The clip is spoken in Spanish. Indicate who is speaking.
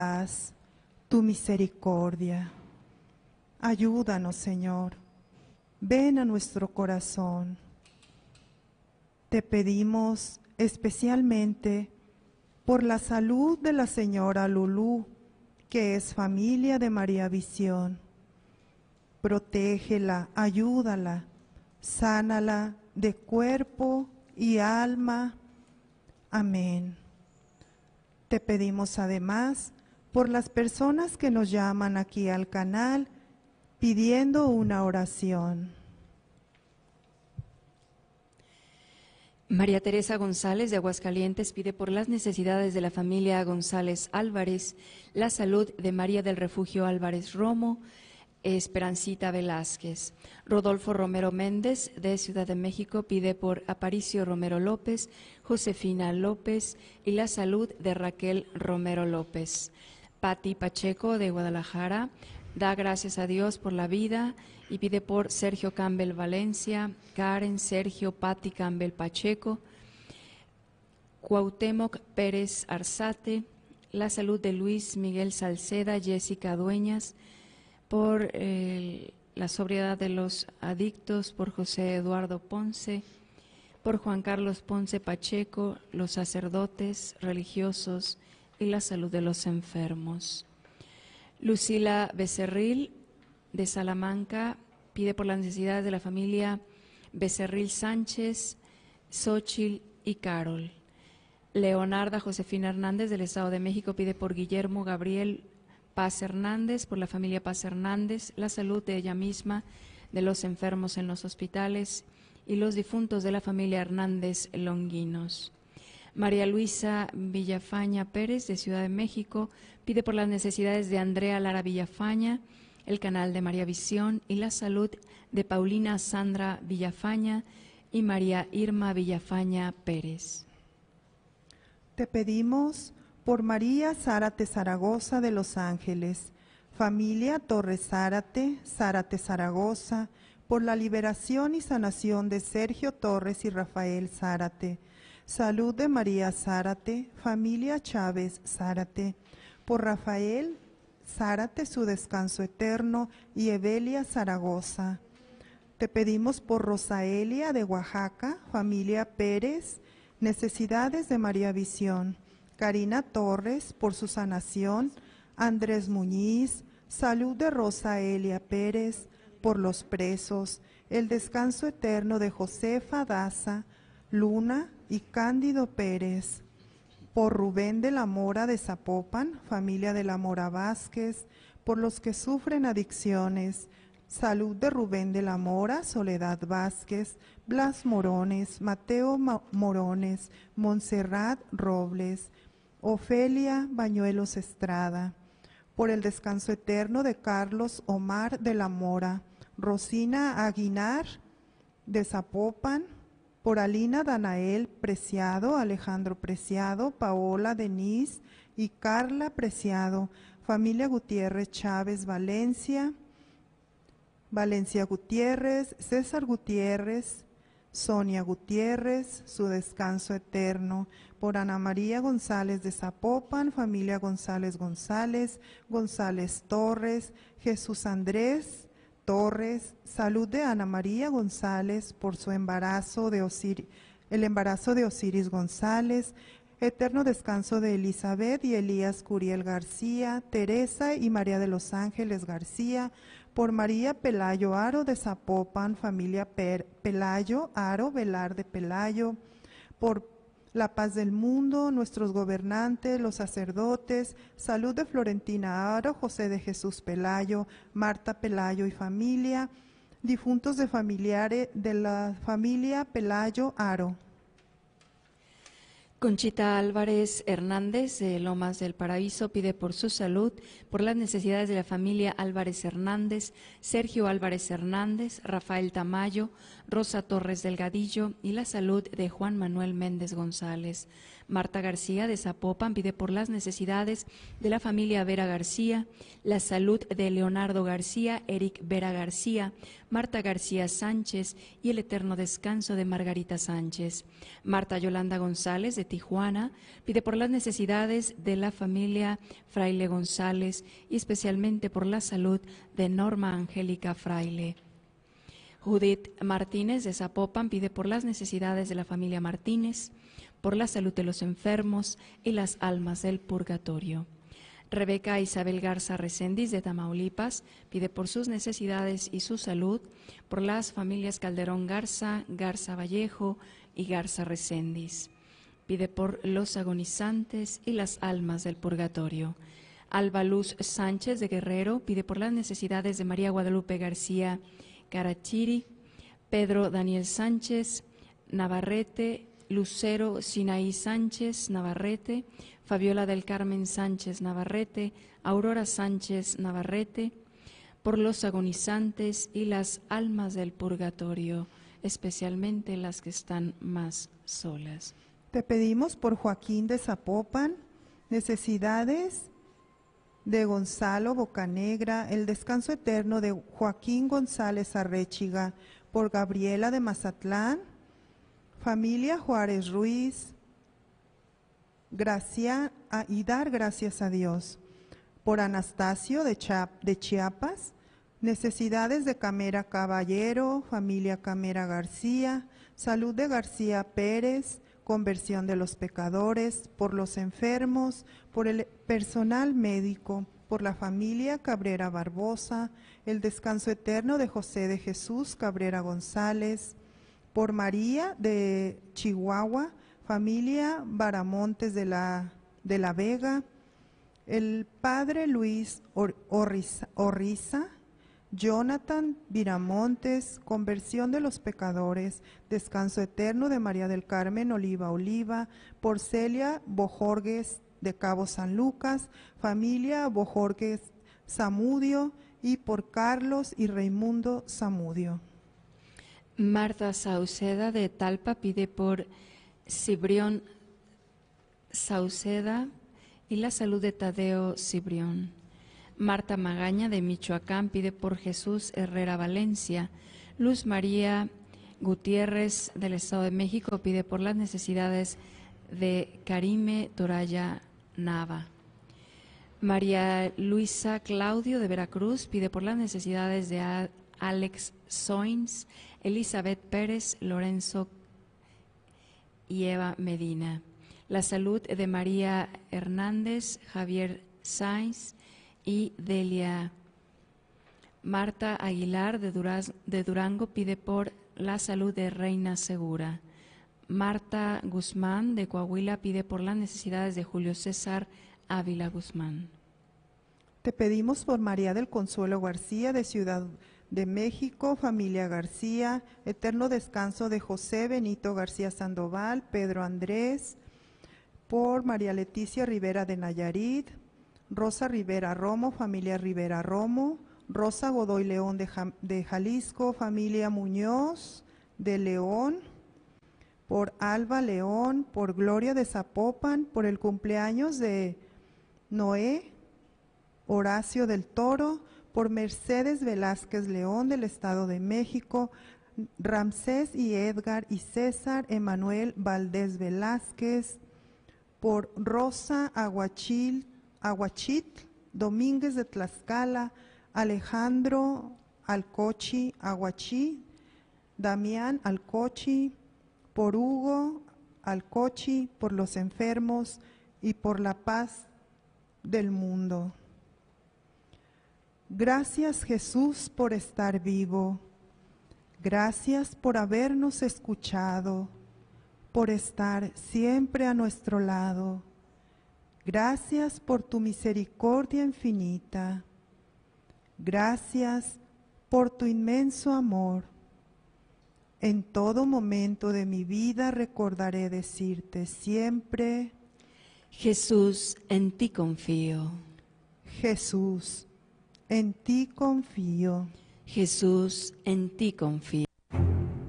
Speaker 1: haz tu misericordia. Ayúdanos, Señor. Ven a nuestro corazón. Te pedimos especialmente por la salud de la señora Lulú, que es familia de María Visión. Protégela, ayúdala, sánala de cuerpo y alma. Amén. Te pedimos además por las personas que nos llaman aquí al canal pidiendo una oración.
Speaker 2: María Teresa González de Aguascalientes pide por las necesidades de la familia González Álvarez, la salud de María del Refugio Álvarez Romo, Esperancita Velázquez. Rodolfo Romero Méndez de Ciudad de México pide por Aparicio Romero López, Josefina López y la salud de Raquel Romero López. Pati Pacheco de Guadalajara da gracias a Dios por la vida y pide por Sergio Campbell Valencia, Karen, Sergio, Pati Campbell Pacheco, Cuauhtémoc Pérez Arzate, la salud de Luis Miguel Salceda, Jessica Dueñas, por la sobriedad de los adictos, por José Eduardo Ponce, por Juan Carlos Ponce Pacheco, los sacerdotes religiosos y la salud de los enfermos. Lucila Becerril de Salamanca pide por las necesidades de la familia Becerril Sánchez, Xochitl y Carol. Leonarda Josefina Hernández del Estado de México pide por Guillermo Gabriel Paz Hernández, por la familia Paz Hernández, la salud de ella misma, de los enfermos en los hospitales y los difuntos de la familia Hernández Longuinos. María Luisa Villafaña Pérez de Ciudad de México pide por las necesidades de Andrea Lara Villafaña, el canal de María Visión y la salud de Paulina Sandra Villafaña y María Irma Villafaña Pérez.
Speaker 1: Te pedimos por María Zárate Zaragoza de Los Ángeles, familia Torres Zárate, Zárate Zaragoza, por la liberación y sanación de Sergio Torres y Rafael Zárate, salud de María Zárate, familia Chávez Zárate, por Rafael Zárate, su descanso eterno, y Evelia Zaragoza. Te pedimos por Rosaelia de Oaxaca, familia Pérez, necesidades de María Visión, Karina Torres, por su sanación, Andrés Muñiz, salud de Rosaelia Pérez, por los presos, el descanso eterno de Josefa Daza, Luna y Cándido Pérez, por Rubén de la Mora de Zapopan, familia de la Mora Vázquez, por los que sufren adicciones, salud de Rubén de la Mora, Soledad Vázquez, Blas Morones, Mateo Morones, Montserrat Robles, Ofelia Bañuelos Estrada, por el descanso eterno de Carlos Omar de la Mora, Rosina Aguinar de Zapopan, por Alina Danael Preciado, Alejandro Preciado, Paola Denise y Carla Preciado, familia Gutiérrez Chávez Valencia, Valencia Gutiérrez, César Gutiérrez, Sonia Gutiérrez, su descanso eterno, por Ana María González de Zapopan, familia González González, González Torres, Jesús Andrés Torres, salud de Ana María González por su embarazo de el embarazo de Osiris González, eterno descanso de Elizabeth y Elías Curiel García, Teresa y María de los Ángeles García, por María Pelayo Aro de Zapopan, familia Pelayo Aro, Velarde Pelayo, por la paz del mundo, nuestros gobernantes, los sacerdotes, salud de Florentina Aro, José de Jesús Pelayo, Marta Pelayo y familia, difuntos de familiares de la familia Pelayo Aro.
Speaker 2: Conchita Álvarez Hernández de Lomas del Paraíso pide por su salud, por las necesidades de la familia Álvarez Hernández, Sergio Álvarez Hernández, Rafael Tamayo, Rosa Torres Delgadillo y la salud de Juan Manuel Méndez González. Marta García de Zapopan pide por las necesidades de la familia Vera García, la salud de Leonardo García, Eric Vera García, Marta García Sánchez y el eterno descanso de Margarita Sánchez. Marta Yolanda González de Tijuana pide por las necesidades de la familia Fraile González y especialmente por la salud de Norma Angélica Fraile. Judith Martínez de Zapopan pide por las necesidades de la familia Martínez, por la salud de los enfermos y las almas del purgatorio. Rebeca Isabel Garza Recendis de Tamaulipas pide por sus necesidades y su salud, por las familias Calderón Garza, Garza Vallejo y Garza Recendis. Pide por los agonizantes y las almas del purgatorio. Alba Luz Sánchez de Guerrero pide por las necesidades de María Guadalupe García Carachiri, Pedro Daniel Sánchez Navarrete, Lucero Sinaí Sánchez Navarrete, Fabiola del Carmen Sánchez Navarrete, Aurora Sánchez Navarrete, por los agonizantes y las almas del purgatorio, especialmente las que están más solas.
Speaker 1: Te pedimos por Joaquín de Zapopan, necesidades de Gonzalo Bocanegra, el descanso eterno de Joaquín González Arréchiga, por Gabriela de Mazatlán, familia Juárez Ruiz, y dar gracias a Dios. Por Anastasio de Chiapas, necesidades de Camera Caballero, familia Camera García, salud de García Pérez, conversión de los pecadores, por los enfermos, por el personal médico, por la familia Cabrera Barbosa, el descanso eterno de José de Jesús Cabrera González, por María de Chihuahua, familia Baramontes de la Vega, el padre Luis Orriza, Jonathan Viramontes, conversión de los pecadores, descanso eterno de María del Carmen Oliva, por Celia Bojorges de Cabo San Lucas, familia Bojorges Zamudio y por Carlos y Raimundo Zamudio.
Speaker 2: Marta Sauceda de Talpa pide por Cibrión Sauceda y la salud de Tadeo Cibrión. Marta Magaña de Michoacán pide por Jesús Herrera Valencia. Luz María Gutiérrez del Estado de México pide por las necesidades de Karime Toraya Nava. María Luisa Claudio de Veracruz pide por las necesidades de Alex Soins, Elizabeth Pérez, Lorenzo y Eva Medina. La salud de María Hernández, Javier Sainz y Delia. Marta Aguilar de Durango pide por la salud de Reina Segura. Marta Guzmán de Coahuila pide por las necesidades de Julio César Ávila Guzmán.
Speaker 1: Te pedimos por María del Consuelo García de Ciudad de México, familia García, eterno descanso de José Benito García Sandoval, Pedro Andrés, por María Leticia Rivera de Nayarit, Rosa Rivera Romo, familia Rivera Romo, Rosa Godoy León de Jalisco, familia Muñoz de León, por Alba León, por Gloria de Zapopan, por el cumpleaños de Noé Horacio del Toro, por Mercedes Velázquez León del Estado de México, Ramsés y Edgar y César Emanuel Valdés Velázquez, por Rosa Aguachit Domínguez de Tlaxcala, Alejandro Alcochi Aguachí, Damián Alcochi, por Hugo Alcochi, por los enfermos y por la paz del mundo. Gracias, Jesús, por estar vivo. Gracias por habernos escuchado, por estar siempre a nuestro lado. Gracias por tu misericordia infinita. Gracias por tu inmenso amor. En todo momento de mi vida recordaré decirte siempre:
Speaker 2: Jesús, en ti confío.
Speaker 1: Jesús, en ti confío.
Speaker 2: Jesús, en ti confío.